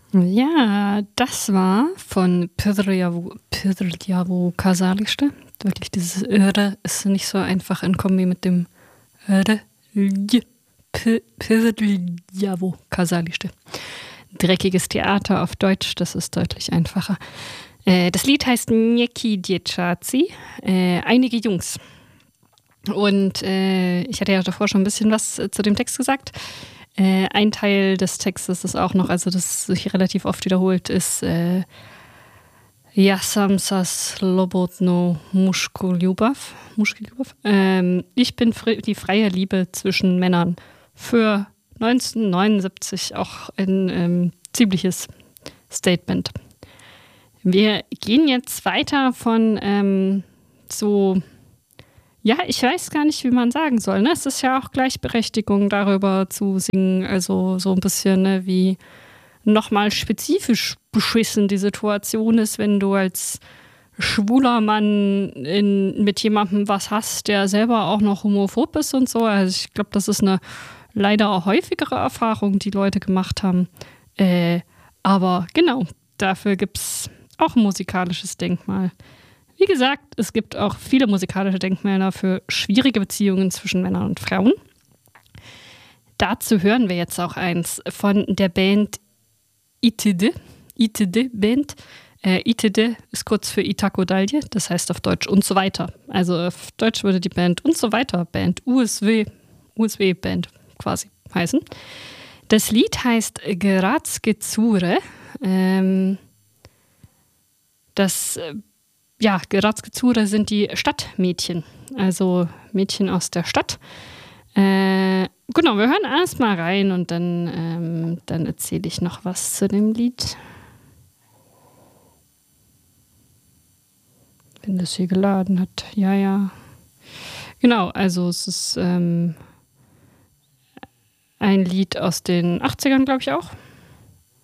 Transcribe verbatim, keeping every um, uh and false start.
Ja, das war von Pyrrjavo Pyrrjavo Casalište. Wirklich, dieses R ist nicht so einfach in Kombi mit dem R. Pyrrjavo Casalište. Dreckiges Theater auf Deutsch, das ist deutlich einfacher. Äh, das Lied heißt Nieki Dieczaci, äh, einige Jungs. Und äh, ich hatte ja davor schon ein bisschen was äh, zu dem Text gesagt. Äh, ein Teil des Textes ist auch noch, also das sich relativ oft wiederholt, ist äh, Ja sam sa slobodno mužku ljubav. Ähm, ich bin fri- die freie Liebe zwischen Männern. Für neunzehnhundertneunundsiebzig auch ein ähm, ziemliches Statement. Wir gehen jetzt weiter von ähm, so, ja, ich weiß gar nicht, wie man sagen soll. Ne? Es ist ja auch Gleichberechtigung, darüber zu singen. Also so ein bisschen, ne, wie nochmal spezifisch beschissen die Situation ist, wenn du als schwuler Mann in, mit jemandem was hast, der selber auch noch homophob ist und so. Also ich glaube, das ist eine leider auch häufigere Erfahrung, die Leute gemacht haben. Äh, aber genau, dafür gibt es auch ein musikalisches Denkmal. Wie gesagt, es gibt auch viele musikalische Denkmäler für schwierige Beziehungen zwischen Männern und Frauen. Dazu hören wir jetzt auch eins von der Band I T D. I T D-Band. Äh, I T D ist kurz für Itako Dalje, das heißt auf Deutsch und so weiter. Also auf Deutsch würde die Band und so weiter Band, U S W, U S W-Band quasi heißen. Das Lied heißt Gradske Cure. Ähm, das, äh, ja, Gradske Cure sind die Stadtmädchen, also Mädchen aus der Stadt. Äh, genau, wir hören erst mal rein und dann, ähm, dann erzähle ich noch was zu dem Lied. Wenn das hier geladen hat. Ja, ja. Genau, also es ist ähm, ein Lied aus den achtzigern, glaube ich auch.